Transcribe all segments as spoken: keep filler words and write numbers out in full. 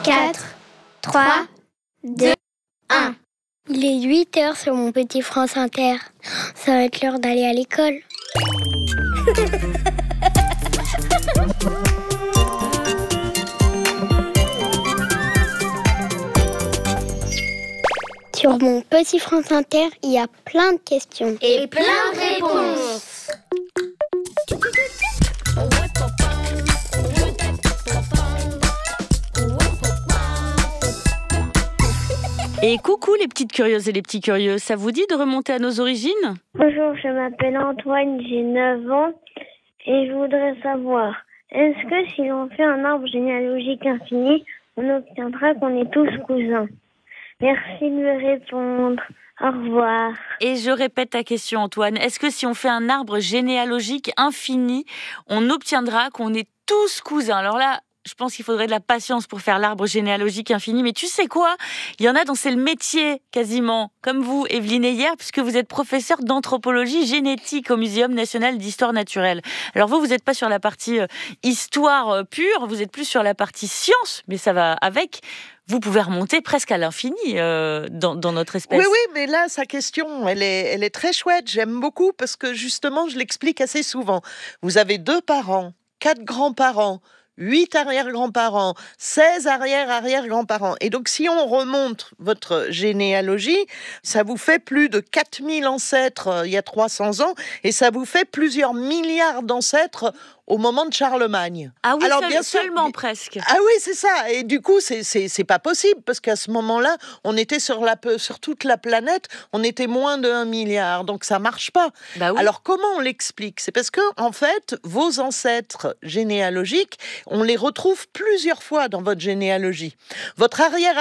quatre, trois, deux, un. Il est huit heures sur mon petit France Inter. Ça va être l'heure d'aller à l'école. Sur mon petit France Inter, il y a plein de questions. Et plein de réponses. Et coucou les petites curieuses et les petits curieux, ça vous dit de remonter à nos origines ? Bonjour, je m'appelle Antoine, j'ai neuf ans et je voudrais savoir, est-ce que si l'on fait un arbre généalogique infini, on obtiendra qu'on est tous cousins ? Merci de me répondre. Au revoir. Et je répète ta question Antoine, est-ce que si on fait un arbre généalogique infini, on obtiendra qu'on est tous cousins ? Alors là, je pense qu'il faudrait de la patience pour faire l'arbre généalogique infini. Mais tu sais quoi ? Il y en a dont c'est le métier, quasiment, comme vous, Evelyne Heyer, puisque vous êtes professeure d'anthropologie génétique au Muséum national d'histoire naturelle. Alors vous, vous n'êtes pas sur la partie euh, histoire euh, pure, vous êtes plus sur la partie science, mais ça va avec. Vous pouvez remonter presque à l'infini euh, dans, dans notre espèce. Oui, oui, mais là, sa question, elle est, elle est très chouette. J'aime beaucoup parce que, justement, je l'explique assez souvent. Vous avez deux parents, quatre grands-parents, huit arrière-grands-parents, seize arrière-arrière-grands-parents. Et donc, si on remonte votre généalogie, ça vous fait plus de quatre mille ancêtres euh, il y a trois cents ans, et ça vous fait plusieurs milliards d'ancêtres au moment de Charlemagne. Ah oui, Alors, seul, bien sûr, seulement presque. Ah oui, c'est ça. Et du coup, c'est, c'est, c'est pas possible, parce qu'à ce moment-là, on était sur, la, sur toute la planète, on était moins de un milliard, donc ça marche pas. Bah oui. Alors, comment on l'explique ? C'est parce que, en fait, vos ancêtres généalogiques, on les retrouve plusieurs fois dans votre généalogie. Votre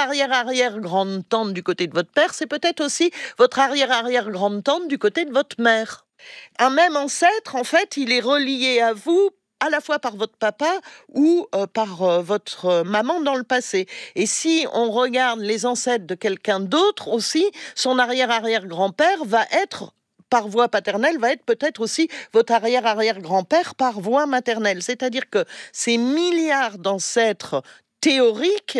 arrière-arrière-arrière-grande-tante du côté de votre père, c'est peut-être aussi votre arrière-arrière-grande-tante du côté de votre mère. Un même ancêtre, en fait, il est relié à vous à la fois par votre papa ou euh, par euh, votre euh, maman dans le passé. Et si on regarde les ancêtres de quelqu'un d'autre aussi, son arrière-arrière-grand-père va être, par voie paternelle, va être peut-être aussi votre arrière-arrière-grand-père par voie maternelle. C'est-à-dire que ces milliards d'ancêtres théoriques,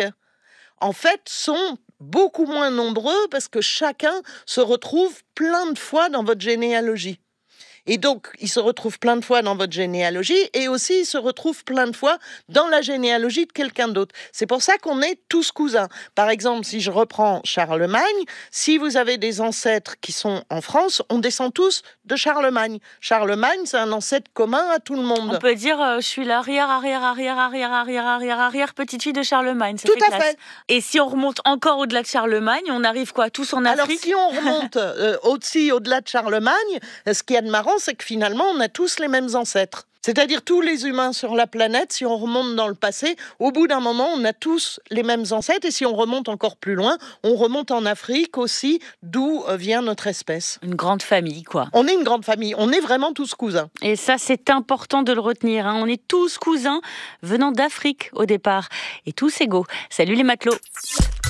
en fait, sont beaucoup moins nombreux parce que chacun se retrouve plein de fois dans votre généalogie. Et donc, il se retrouve plein de fois dans votre généalogie et aussi il se retrouve plein de fois dans la généalogie de quelqu'un d'autre. C'est pour ça qu'on est tous cousins. Par exemple, si je reprends Charlemagne, si vous avez des ancêtres qui sont en France, on descend tous de Charlemagne. Charlemagne, c'est un ancêtre commun à tout le monde. On peut dire, euh, je suis l'arrière, arrière, arrière, arrière, arrière, arrière, arrière, petite fille de Charlemagne. Ça Tout fait à classe. fait. Et si on remonte encore au-delà de Charlemagne, on arrive quoi ? Tous en Afrique ? Alors, si on remonte euh, aussi au-delà de Charlemagne, ce qu'il y a de marrant, c'est que finalement, on a tous les mêmes ancêtres. C'est-à-dire tous les humains sur la planète, si on remonte dans le passé, au bout d'un moment, on a tous les mêmes ancêtres. Et si on remonte encore plus loin, on remonte en Afrique aussi, d'où vient notre espèce. Une grande famille, quoi. On est une grande famille, on est vraiment tous cousins. Et ça, c'est important de le retenir, hein. On est tous cousins venant d'Afrique au départ. Et tous égaux. Salut les matelots.